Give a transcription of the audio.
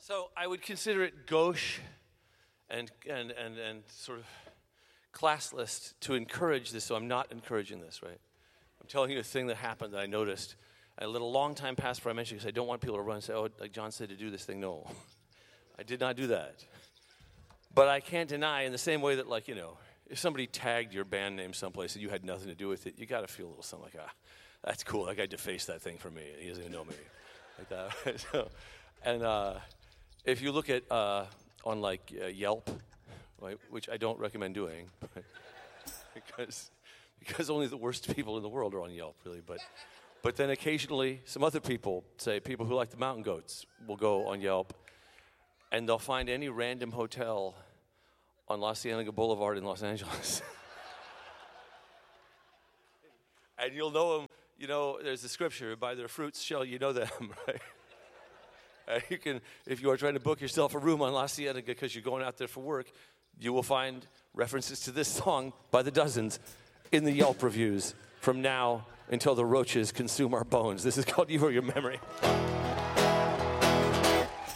So I would consider it gauche and sort of classless to encourage this, so I'm not encouraging this, right? I'm telling you a thing that happened that I noticed. I let a long time pass before I mentioned it because I don't want people to run and say, oh, like John said to do this thing. No, I did not do that. But I can't deny in the same way that, like, you know, if somebody tagged your band name someplace and you had nothing to do with it, you got to feel a little something like, that's cool. That guy defaced that thing for me. He doesn't even know me. Like that. So, and if you look at on like Yelp, right, which I don't recommend doing, because only the worst people in the world are on Yelp, really. But then occasionally some other people, say people who like the mountain goats, will go on Yelp, and they'll find any random hotel on La Cienega Boulevard in Los Angeles. And you'll know them, you know, there's a scripture, by their fruits shall you know them, right? You can, if you are trying to book yourself a room on La Cienega because you're going out there for work, you will find references to this song by the dozens in the Yelp reviews from now until the roaches consume our bones. This is called You Are Your Memory.